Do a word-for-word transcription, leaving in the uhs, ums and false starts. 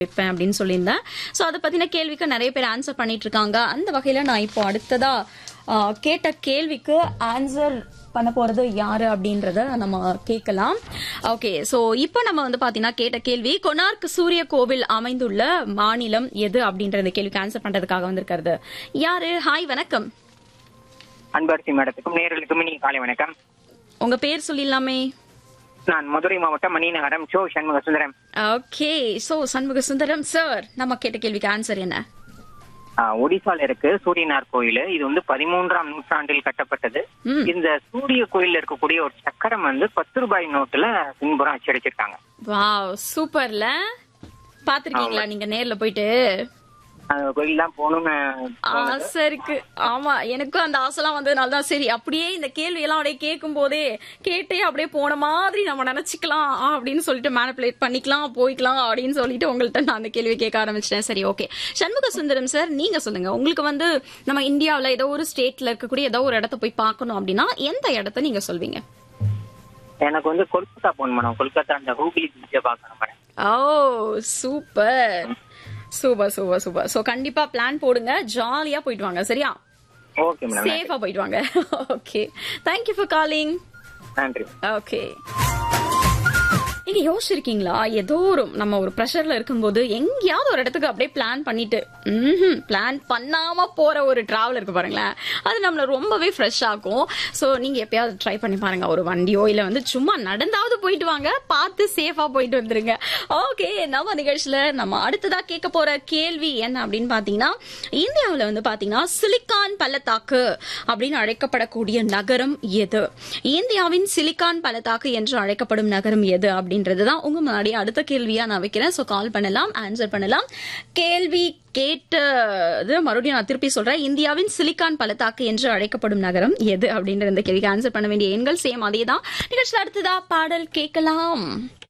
இருப்பேன் அப்படின்னு சொல்லியிருந்தேன். ஸோ அதை பத்தின கேள்விக்கு நிறைய பேர் ஆன்சர் பண்ணிட்டு இருக்காங்க. அந்த வகையில நான் இப்போ அடுத்ததா கேட்ட கேள்விக்கு ஆன்சர் பண்ண போறது யாரு அப்படின்றத நம்ம கேட்கலாம். ஓகே, சோ இப்போ நம்ம வந்து பாத்தீங்கன்னா கேட்ட கேள்வி கொனார்க் சூரிய கோவில் அமைந்துள்ள மாநிலம் எது அப்படின்ற இந்த கேள்விக்கு ஆன்சர் பண்றதுக்காக வந்திருக்கிறது யாரு? ஹாய், வணக்கம். அன்பரசி மேடத்துக்கும் நேர்களுக்கும் இனி காலை வணக்கம். உங்க பேர் சொல்லிடலாமே. நான் மதுரை மாவட்டம் Maninagaram so Shanmuga Sundaram. Okay, so Shanmuga Sundaram sir, நம்ம கேட்ட கேள்விக்கு ஆன்சர் என்ன? ஒடிசால இருக்கு சூரியனார் கோயில். இது வந்து பதிமூன்றாம் நூற்றாண்டில் கட்டப்பட்டது. இந்த சூரிய கோயில்ல இருக்கக்கூடிய ஒரு சக்கரம் வந்து பத்து ரூபாய் நோட்டுல பின்புறம் அச்சடிச்சிருக்காங்க. வாவ், சூப்பர்ல. பாத்திருக்கீங்களா நீங்க நேர்ல போயிட்டு? கோயில் தான் போகணும்னு ஆசை இருக்கு. ஆமா, எனக்கும் அந்த ஆசைலாம் வந்ததுனாலதான் சரி அப்படியே இந்த கேள்வி எல்லாம் அப்படியே கேட்கும் போதே கேட்டே அப்படியே போன மாதிரி நம்ம நினைச்சுக்கலாம் அப்படின்னு சொல்லிட்டு மேனிபுலேட் பண்ணிக்கலாம் போய்க்கலாம் அப்படின்னு சொல்லிட்டு உங்கள்ட்ட நான் அந்த கேள்வி கேட்க ஆரம்பிச்சிட்டேன். சரி, ஓகே. சண்முக சுந்தரம் சார், நீங்க சொல்லுங்க, உங்களுக்கு வந்து நம்ம இந்தியாவில ஏதோ ஒரு ஸ்டேட்ல இருக்கக்கூடிய ஏதோ ஒரு இடத்த போய் பார்க்கணும் அப்படின்னா எந்த இடத்த நீங்க சொல்வீங்க? எனக்கு வந்து கொல்கத்தா போகணும் மேடம். கொல்கத்தா அந்த ஹூக்ளி பீச்சை பார்க்கணும் மேடம். ஓ, super super super super. So கண்டிப்பா பிளான் போடுங்க, ஜாலியா போயிட்டு வாங்க. சரியா? ஓகே மேடம், சேஃபா போயிட்டு வாங்க. Okay, thank you for calling. நன்றி. ஓகே, நீங்க யோசிச்சிருக்கீங்களா, ஏதோ ஒரு நம்ம ஒரு ப்ரெஷர்ல இருக்கும்போது எங்கேயாவது ஒரு இடத்துக்கு அப்படியே பிளான் பண்ணிட்டு பிளான் பண்ணாம போற ஒரு டிராவல் இருக்கு பாருங்களேன், அது நம்மள ரொம்பவே ஃப்ரெஷ் ஆகும். சோ நீங்க எப்பயாவது ட்ரை பண்ணி பாருங்க. ஒரு வண்டியோ இல்ல வந்து சும்மா நடந்தாவது போயிட்டு வாங்க, பார்த்து சேஃபா போயிட்டு வந்துருங்க. ஓகே, நம்ம நிகழ்ச்சியில நம்ம அடுத்ததா கேட்க போற கேள்வி என்ன அப்படின்னு பாத்தீங்கன்னா, இந்தியாவில வந்து பாத்தீங்கன்னா சிலிக்கான் பள்ளத்தாக்கு அப்படின்னு அழைக்கப்படக்கூடிய நகரம் எது? இந்தியாவின் சிலிக்கான் பள்ளத்தாக்கு என்று அழைக்கப்படும் நகரம் எது அப்படின்றதுதான் உங்க முன்னாடி அடுத்த கேள்வியா நான் வைக்கிறேன். சோ கால் பண்ணலாம், ஆன்சர் பண்ணலாம். கேள்வி கேட்டது மறுபடியும் நான் திருப்பி சொல்றேன். இந்தியாவின் சிலிக்கான் பள்ளத்தாக்கு என்று அழைக்கப்படும் நகரம் எது அப்படின்ற இந்த கேள்விக்கு ஆன்சர் பண்ண வேண்டிய எண்கள் சேம் அதே தான். நிகழ்ச்சியில் அடுத்ததா பாடல் கேட்கலாம்.